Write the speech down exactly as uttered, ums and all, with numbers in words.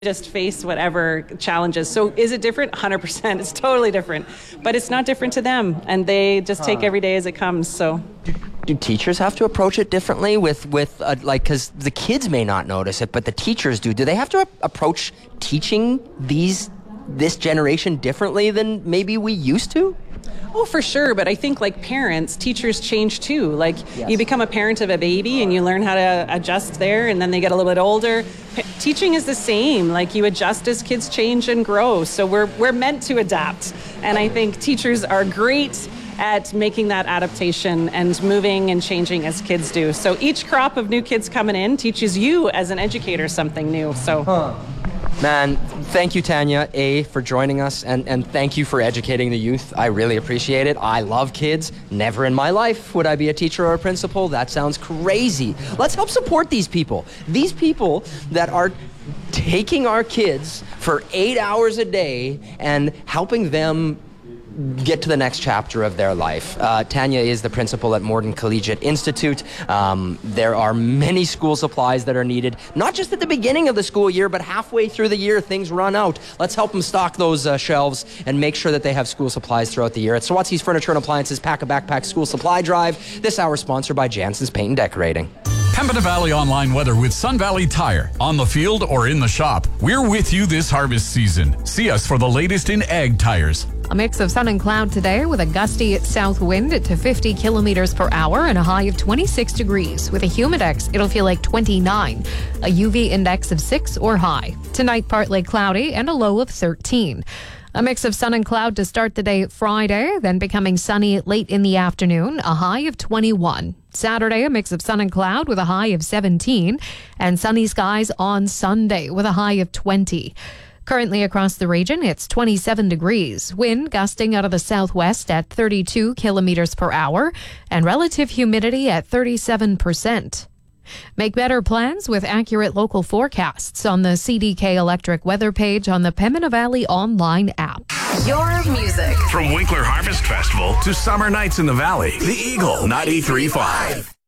just face whatever challenges. So is it different? one hundred percent. It's totally different. But it's not different to them, and they just take every day as it comes. So do, do teachers have to approach it differently with, with uh, like, because the kids may not notice it, but the teachers do. Do they have to a- approach teaching these this generation differently than maybe we used to? Oh, for sure. But I think like parents, teachers change too. Like yes. You become a parent of a baby and you learn how to adjust there, and then they get a little bit older. P- teaching is the same. Like you adjust as kids change and grow. So we're we're meant to adapt. And I think teachers are great at making that adaptation and moving and changing as kids do. So each crop of new kids coming in teaches you as an educator something new. So. Huh. Man, thank you, Tanya, A, for joining us, and, and thank you for educating the youth. I really appreciate it. I love kids. Never in my life would I be a teacher or a principal. That sounds crazy. Let's help support these people. These people that are taking our kids for eight hours a day and helping them get to the next chapter of their life. Uh, Tanya is the principal at Morden Collegiate Institute. Um, there are many school supplies that are needed, not just at the beginning of the school year, but halfway through the year, things run out. Let's help them stock those uh, shelves and make sure that they have school supplies throughout the year. At Sawatsy's Furniture and Appliances Pack a Backpack School Supply Drive. This hour sponsored by Jansen's Paint and Decorating. Pembina Valley Online weather with Sun Valley Tire. On the field or in the shop, we're with you this harvest season. See us for the latest in ag tires. A mix of sun and cloud today with a gusty south wind to fifty kilometers per hour and a high of twenty-six degrees. With a humidex, it'll feel like twenty-nine. A U V index of six or high. Tonight, partly cloudy and a low of thirteen. A mix of sun and cloud to start the day Friday, then becoming sunny late in the afternoon, a high of twenty-one. Saturday, a mix of sun and cloud with a high of seventeen, and sunny skies on Sunday with a high of twenty. Currently across the region, it's twenty-seven degrees. Wind gusting out of the southwest at thirty-two kilometers per hour, and relative humidity at thirty-seven percent. Make better plans with accurate local forecasts on the C D K Electric weather page on the Pembina Valley online app. Your music. From Winkler Harvest Festival to summer nights in the valley, the Eagle ninety-three point five.